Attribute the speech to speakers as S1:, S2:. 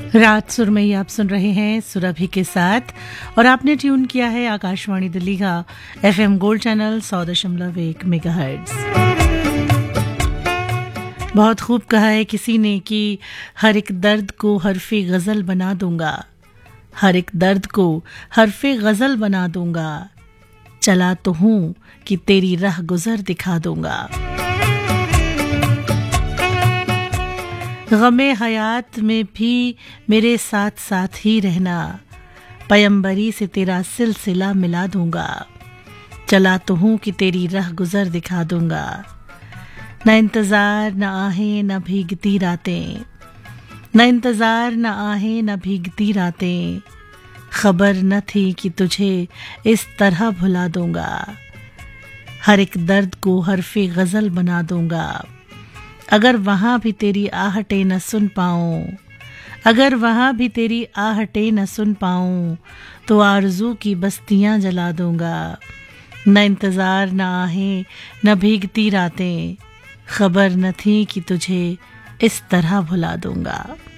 S1: रात सुरमई आप सुन रहे हैं सुरभि के साथ और आपने ट्यून किया है आकाशवाणी दिल्ली का FM गोल्ड चैनल 100.1 मेगाहर्ट्ज। बहुत खूब कहा है किसी ने कि हर एक दर्द को हरफे गजल बना दूंगा, हर एक दर्द को हरफे गजल बना दूंगा, चला तो हूं कि तेरी राह गुजर दिखा दूंगा। गमे हयात में भी मेरे साथ साथ ही रहना, पयंबरी से तेरा सिलसिला मिला दूंगा, चला तो हूं कि तेरी राह गुजर दिखा दूंगा। न इंतजार न आहें न भीगती रातें, न इंतजार न आहें न भीगती रातें, खबर न थी कि तुझे इस तरह भुला दूंगा, हर एक दर्द को हरफे गजल बना दूंगा। अगर वहाँ भी तेरी आहटें न सुन पाऊं, अगर वहाँ भी तेरी आहटें न सुन पाऊं, तो आरज़ू की बस्तियां जला दूंगा। न इंतज़ार न आहें न भीगती रातें, खबर न थी कि तुझे इस तरह भुला दूंगा।